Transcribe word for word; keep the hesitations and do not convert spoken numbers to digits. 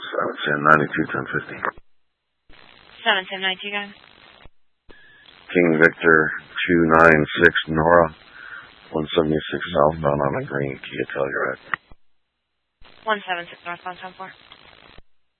I would say ninety-two ten fifty. seven ten ninety-two, guys. King Victor two nine six Nora, one seventy-six southbound on a green Kia Telluride. one seven six northbound ten four.